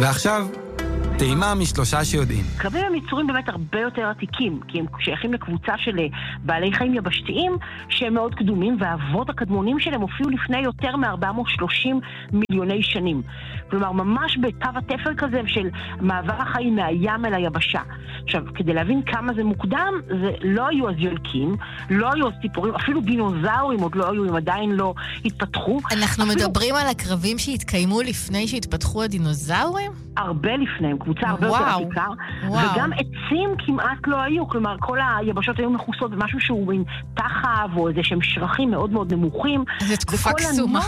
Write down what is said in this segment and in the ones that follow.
ועכשיו, טעימה משלושה שיודעים. כלבים הם יצורים באמת הרבה יותר עתיקים, כי הם שייכים לקבוצה של בעלי חיים יבשתיים שהם מאוד קדומים, והאבות הקדמונים שלהם הופיעו לפני יותר מ-430 מיליוני שנים. כלומר, ממש בקו התפר כזה של מעבר החיים מהים אל היבשה. עכשיו, כדי להבין כמה זה מוקדם, זה לא היו אז יונקים, לא היו אז ציפורים, אפילו דינוזאורים עוד לא היו, הם עדיין לא התפתחו. אנחנו מדברים על הקרבים שהתקיימו לפני שהתפתחו הדינוזאורים? הרבה לפניהם, קבוצה הרבה יותר עתיקה, וגם עצים כמעט לא היו, כלומר כל היבשות היו מכוסות במשהו שהוא מין תחב או איזה שהם שרחים מאוד מאוד נמוכים. זו תקופה קסומה.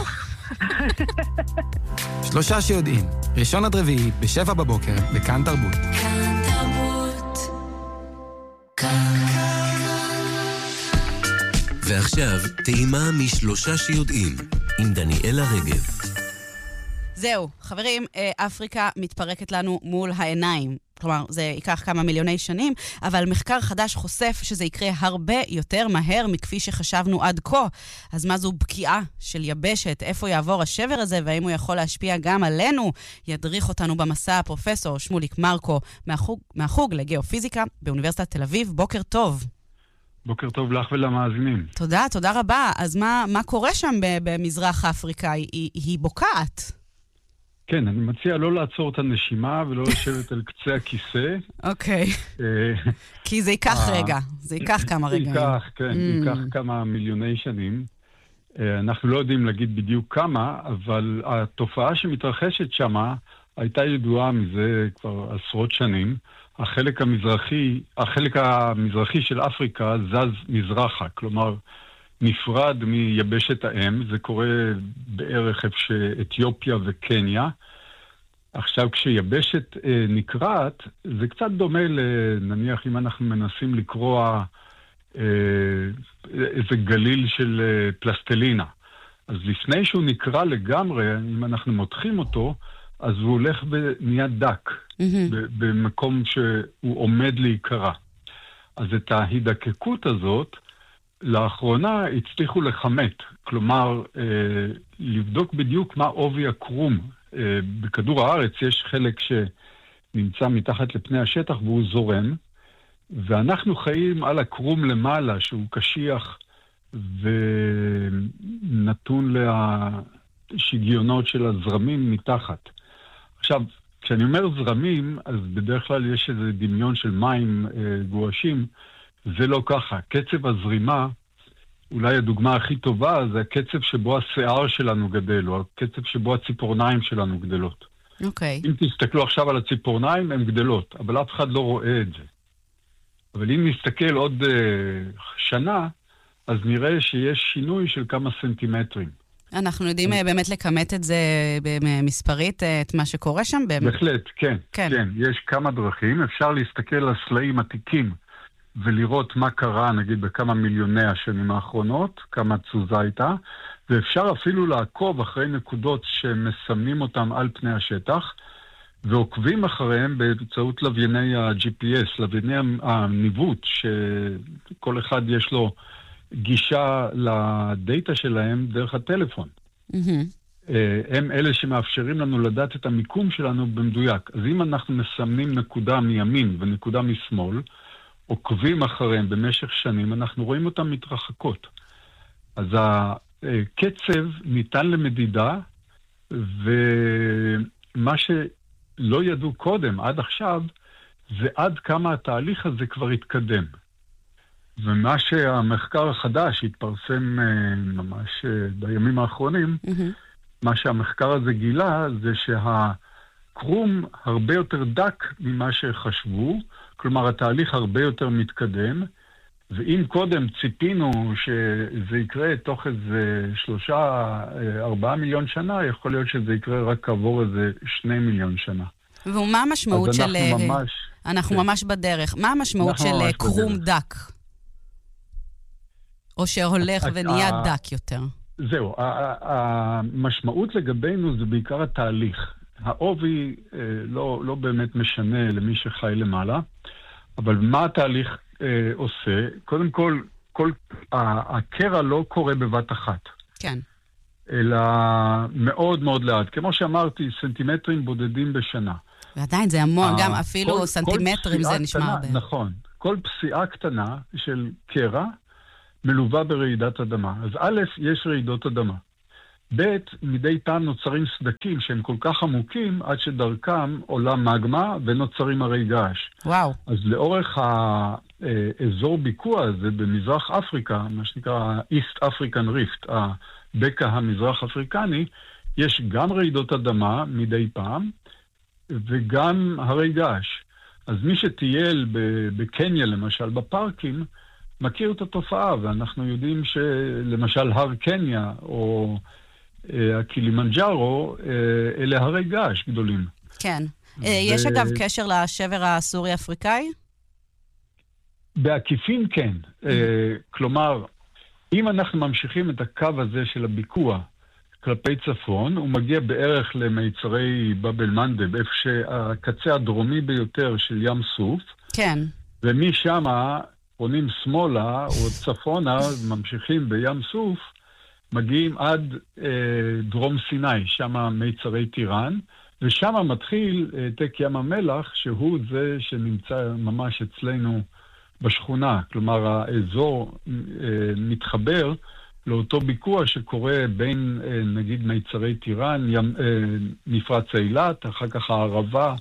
שלושה שיודעים, ראשון עד רביעי ב7 בבוקר בכאן תרבות. כאן תרבות. ועכשיו טעימה משלושה שיודעים עם דניאלה רגב. זהו, חברים, אפריקה מתפרקת לנו מול העיניים. כלומר, זה ייקח כמה מיליוני שנים, אבל מחקר חדש חושף שזה יקרה הרבה יותר מהר מכפי שחשבנו עד כה. אז מה זו בקיעה של יבשת? איפה יעבור השבר הזה, והאם הוא יכול להשפיע גם עלינו? ידריך אותנו במסע הפרופסור שמוליק מרקו מהחוג לגיאופיזיקה באוניברסיטת תל אביב. בוקר טוב. בוקר טוב לך ולמאזינים. תודה רבה. אז מה קורה שם במזרח אפריקה? היא בוקעת. כן, אני מציע לא לעצור את הנשימה ולא לשבת על קצה הכיסא. אוקיי. כי זה ייקח רגע, זה ייקח כמה רגעים. ייקח כמה מיליוני שנים. אנחנו לא יודעים להגיד בדיוק כמה, אבל התופעה שמתרחשת שמה הייתה ידועה מזה כבר עשרות שנים. החלק המזרחי של אפריקה זז מזרחה, כלומר נפרד מיבשת האם, זה קורה בערך איפה שאתיופיה וקניה. עכשיו כשיבשת נקראת, זה קצת דומה נניח אם אנחנו מנסים לקרוע איזה גליל של פלסטלינה. אז לפני שהוא נקרא לגמרי, אם אנחנו מותחים אותו, אז הוא הולך ונהיה דק, במקום שהוא עומד להיקרא. אז את ההידקקות הזאת, לאחרונה הצליחו לחמת, כלומר, לבדוק בדיוק מה עובי הקרום. בכדור הארץ יש חלק שנמצא מתחת לפני השטח והוא זורם, ואנחנו חיים על הקרום למעלה, שהוא קשיח ונתון לשגיונות של הזרמים מתחת. עכשיו, כשאני אומר זרמים, אז בדרך כלל יש איזה דמיון של מים גואשים, זה לא ככה. קצב הזרימה, אולי הדוגמה הכי טובה, זה הקצב שבו השיער שלנו גדל, או הקצב שבו הציפורניים שלנו גדלות. אוקיי. אם תסתכלו עכשיו על הציפורניים, הן גדלות, אבל אף אחד לא רואה את זה. אבל אם נסתכל עוד שנה, אז נראה שיש שינוי של כמה סנטימטרים. אנחנו יודעים באמת לכמת את זה במספרית, את מה שקורה שם? בהחלט, כן. יש כמה דרכים. אפשר להסתכל על סלעים עתיקים, ולראות מה קרה, נגיד, בכמה מיליוני השנים האחרונות, כמה תזוזה הייתה, ואפשר אפילו לעקוב אחרי נקודות שמסמנים אותם על פני השטח, ועוקבים אחריהם באמצעות לווייני ה-GPS, לווייני הניווט, שכל אחד יש לו גישה לדאטה שלהם דרך הטלפון. הם אלה שמאפשרים לנו לדעת את המיקום שלנו במדויק. אז אם אנחנו מסמנים נקודה מימין ונקודה משמאל, עוקבים אחריהם במשך שנים, אנחנו רואים אותם מתרחקות. אז הקצב ניתן למדידה, ומה שלא ידעו קודם, עד עכשיו, זה עד כמה התהליך הזה כבר התקדם. ומה שהמחקר החדש התפרסם ממש בימים האחרונים, מה שהמחקר הזה גילה זה שהקרום הרבה יותר דק ממה שחשבו, כלומר התהליך הרבה יותר מתקדם, ואם קודם ציפינו שזה יקרה תוך איזה 3-4 מיליון שנה, יכול להיות שזה יקרה רק כעבור איזה 2 מיליון שנה. ומה המשמעות של... אנחנו ממש בדרך. מה המשמעות של קרום דק? או שהולך ונהיה דק יותר? זהו, המשמעות לגבינו זה בעיקר התהליך. העובי לא באמת משנה למי שחי למעלה, אבל מה התהליך עושה? קודם כל, הקרע לא קורה בבת אחת. כן. אלא מאוד מאוד לאט. כמו שאמרתי, סנטימטרים בודדים בשנה. ועדיין זה המון, גם אפילו סנטימטרים זה נשמע הרבה. נכון. כל פסיעה קטנה של קרע מלווה ברעידת אדמה. אז א', יש רעידות אדמה. ב', מדי פעם נוצרים סדקים שהם כל כך עמוקים, עד שדרכם עולה מגמה ונוצרים הרי געש. וואו. אז לאורך האזור ביקוע הזה במזרח אפריקה, מה שנקרא East African Rift, הבקע המזרח אפריקני, יש גם רעידות אדמה מדי פעם, וגם הרי געש. אז מי שטייל בקניה, למשל, בפארקים, מכיר את התופעה, ואנחנו יודעים שלמשל הר קניה, או הקילימנג'ארו, אלה הרי געש גדולים. כן. יש אגב קשר לשבר הסורי-אפריקאי? בעקיפין כן. כלומר, אם אנחנו ממשיכים את הקו הזה של הביקוע כלפי צפון, הוא מגיע בערך למיצרי באבל מנדב, איפה שהקצה הדרומי ביותר של ים סוף. כן. ומשם פונים שמאלה או צפונה, ממשיכים בים סוף, מגיעים עד דרום סיני, שם מיצרי טירן, ושם מתחיל העתק ים המלח, שהוא זה שנמצא ממש אצלנו בשכונה. כלומר, האזור מתחבר לאותו ביקוע שקורה בין, נגיד, מיצרי טירן, מפרץ אילת, אחר כך הערבה,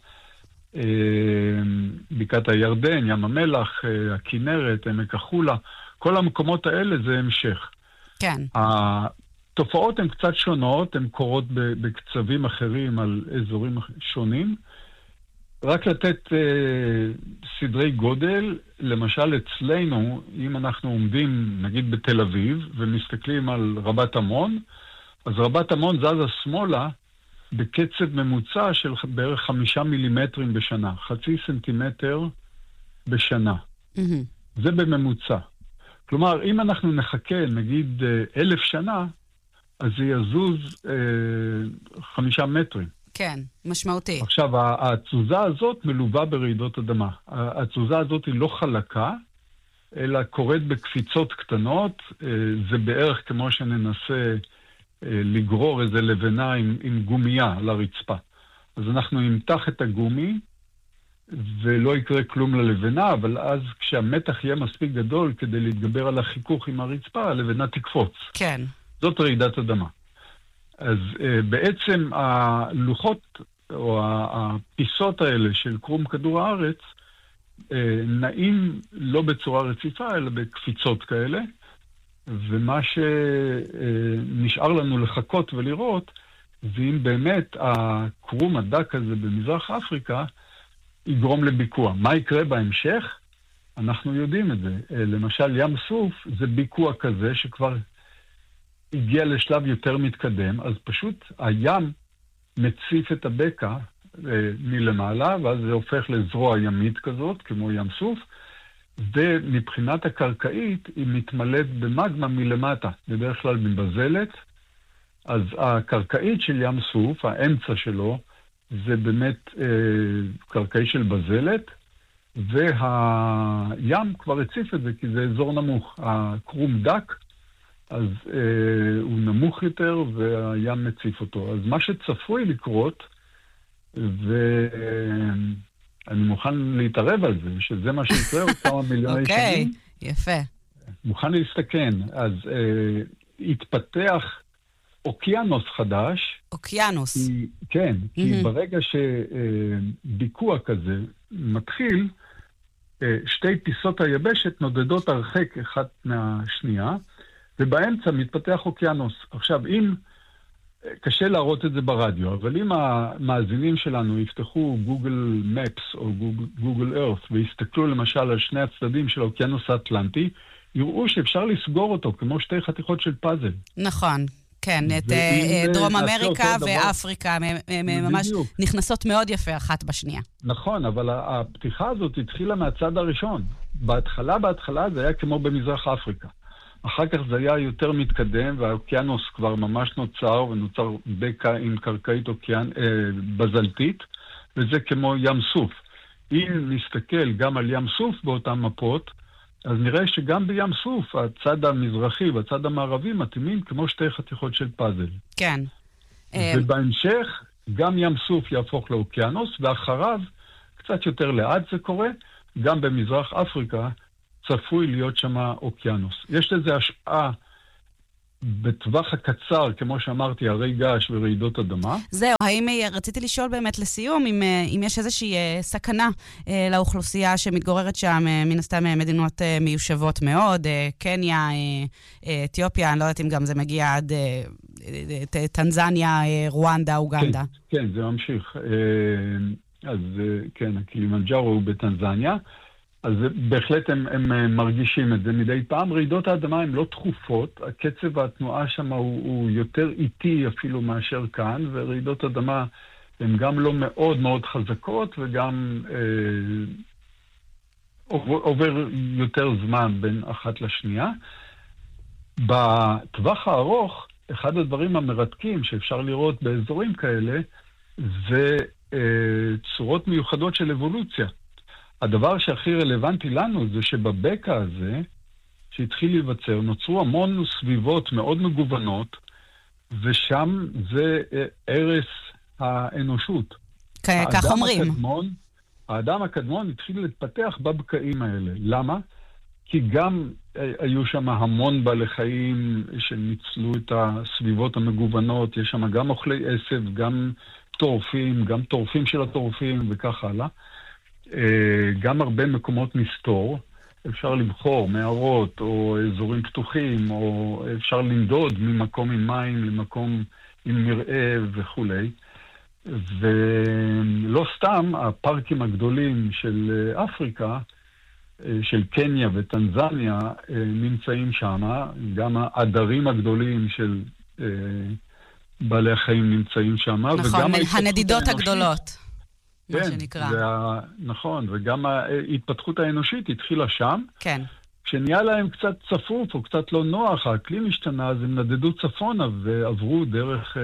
בקעת הירדן, ים המלח, הכינרת, עמק החולה. כל המקומות האלה זה המשך. כן. התופעות הן קצת שונות, הן קורות בקצבים אחרים על אזורים שונים. רק לתת סדרי גודל, למשל אצלנו, אם אנחנו עומדים נגיד בתל אביב ומסתכלים על רבת עמון, אז רבת עמון זזה שמאלה בקצב ממוצע של בערך 5 מילימטרים בשנה, 0.5 סנטימטר בשנה. זה בממוצע. כלומר, אם אנחנו נחכה נגיד 1,000 שנה, אז זה יזוז 5 מטרים. כן, משמעותי. עכשיו, התזוזה הזאת מלווה ברעידות אדמה. התזוזה הזאת היא לא חלקה, אלא קורית בקפיצות קטנות. זה בערך כמו שננסה לגרור איזה לבנה עם גומייה לרצפה. אז אנחנו נמתח את הגומי, ולא יקרה כלום ללבנה, אבל אז כשהמתח יהיה מספיק גדול כדי להתגבר על החיכוך עם הרצפה, הלבנה תקפוץ. כן. זאת רעידת אדמה. אז בעצם הלוחות או הפיסות האלה של קרום כדור הארץ נעים לא בצורה רציפה, אלא בקפיצות כאלה, ומה שנשאר לנו לחכות ולראות, זה אם באמת הקרום הדק הזה במזרח אפריקה יגרום לביקוע. מה יקרה בהמשך? אנחנו יודעים את זה. למשל, ים סוף זה ביקוע כזה שכבר הגיע לשלב יותר מתקדם, אז פשוט הים מציף את הבקע מלמעלה, ואז זה הופך לזרוע ימית כזאת, כמו ים סוף, ומבחינת הקרקעית היא מתמלאת במגמה מלמטה, בדרך כלל מבזלת. אז הקרקעית של ים סוף, האמצע שלו, זה באמת קרקעי של בזלת, והים כבר הציף את זה, כי זה אזור נמוך. הקרום דק, אז הוא נמוך יותר, והים מציף אותו. אז מה שצפוי לקרות, ואני מוכן להתערב על זה, שזה מה שיקרה עוד כמה מיליוני שנים. אוקיי, יפה. מוכן להסתכן. אז התפתח אוקיינוס חדש. אוקיינוס. כן, כי ברגע שביקוע כזה מתחיל, שתי פיסות היבשת נודדות הרחק אחת מהשנייה, ובאמצע מתפתח אוקיינוס. עכשיו, אם, קשה להראות את זה ברדיו, אבל אם המאזינים שלנו יפתחו גוגל מפס או גוגל ארת, ויסתכלו למשל על שני הצדדים של האוקיינוס האטלנטי, יראו שאפשר לסגור אותו כמו שתי חתיכות של פאזל. נכון. כן, את דרום אמריקה ואפריקה, הן ממש נכנסות מאוד יפה אחת בשנייה. נכון, אבל הפתיחה הזאת התחילה מהצד הראשון. בהתחלה זה היה כמו במזרח אפריקה. אחר כך זה היה יותר מתקדם, והאוקיינוס כבר ממש נוצר, ונוצר בקע עם קרקעית בזלתית, וזה כמו ים סוף. אם נסתכל גם על ים סוף באותן מפות, אז נראה שגם בים סוף, הצד המזרחי והצד המערבי מתאימים כמו שתי חתיכות של פאזל. כן. ובהמשך, גם ים סוף יהפוך לאוקיינוס, ואחריו, קצת יותר לאט זה קורה, גם במזרח אפריקה צפוי להיות שם אוקיינוס. יש לזה השפעה בטווח הקצר, כמו שאמרתי, הרי געש ורעידות אדמה. זהו, רציתי לשאול באמת לסיום, אם יש איזושהי סכנה לאוכלוסייה שמתגוררת שם, מן הסתם מדינות מיושבות מאוד, קניה, אתיופיה, אני לא יודעת אם גם זה מגיע עד טנזניה, רואנדה, אוגנדה. כן, זה ממשיך. אז כן, הקילימנג'ארו הוא בטנזניה, אז בהחלט הם מרגישים את זה מדי פעם. רעידות האדמה הן לא תכופות, הקצב והתנועה שם הוא יותר איטי אפילו מאשר כאן, ורעידות אדמה הן גם לא מאוד מאוד חזקות, וגם עובר יותר זמן בין אחת לשנייה. בטווח הארוך, אחד הדברים המרתקים שאפשר לראות באזורים כאלה, זה צורות מיוחדות של אבולוציה. הדבר שהכי רלוונטי לנו זה שבבקע הזה, שהתחיל להיווצר, נוצרו המון סביבות מאוד מגוונות, ושם זה ערש האנושות. כך אומרים. האדם הקדמון התחיל להתפתח בבקעים האלה. למה? כי גם היו שם המון בעלי חיים שניצלו את הסביבות המגוונות, יש שם גם אוכלי עשב, גם טורפים, גם טורפים של הטורפים וכך הלאה. גם הרבה מקומות מסתור, אפשר לבחור מערות או אזורים פתוחים, או אפשר לנדוד ממקום עם מים למקום עם מרעה וכו'. ולא סתם הפארקים הגדולים של אפריקה, של קניה וטנזניה, נמצאים שם, גם העדרים הגדולים של בעלי החיים נמצאים שם. נכון, הנדידות הגדולות. מה שנקרא. נכון, וגם ההתפתחות האנושית התחילה שם. כן. כשנהיה להם קצת צפוף או קצת לא נוח, האקלים השתנה, אז הם נדדו צפונה ועברו דרך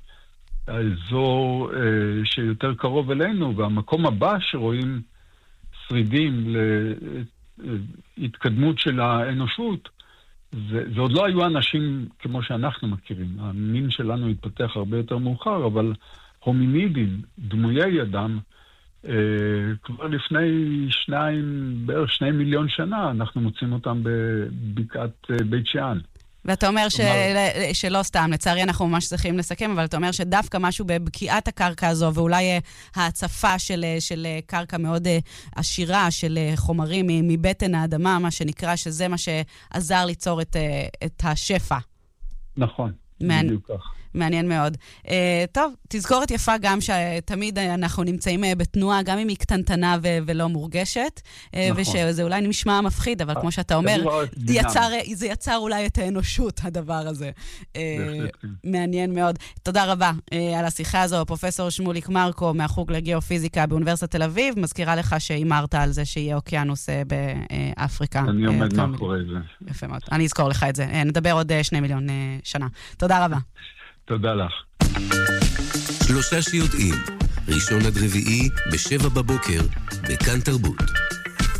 האזור שיותר קרוב אלינו, והמקום הבא שרואים שרידים להתקדמות של האנושות, זה עוד לא היו אנשים כמו שאנחנו מכירים. המין שלנו התפתח הרבה יותר מאוחר, אבל הומינידים, דמויי אדם, כבר לפני בערך 2 מיליון שנה, אנחנו מוצאים אותם בבקעת בית שאן. ואתה אומר שלא סתם, לצערי אנחנו ממש צריכים לסכם, אבל אתה אומר שדווקא משהו בבקיעת הקרקע הזו, ואולי ההצפה של קרקע מאוד עשירה, של חומרים מבטן האדמה, מה שנקרא, שזה מה שעזר ליצור את השפע. נכון, בדיוק כך. מעניין מאוד. טוב, תזכורת יפה גם שתמיד אנחנו נמצאים בתנועה, גם אם היא קטנטנה ולא מורגשת, ושזה אולי נשמע מפחיד, אבל כמו שאתה אומר, זה יצר אולי את האנושות, הדבר הזה. מעניין מאוד. תודה רבה על השיחה הזו, פרופסור שמוליק מרקו, מהחוג לגיאופיזיקה באוניברסיטת תל אביב, מזכירה לך שאימרת על זה שיהיה אוקיינוס באפריקה. אני עומד מאחורי זה. יפה מאוד. אני אזכור לך את זה. נדבר עוד 2 מיליון שנה. תודה רבה. תודה לך. 3 שיודעים, ראשון עד רביעי ב7 בבוקר, בכאן תרבות.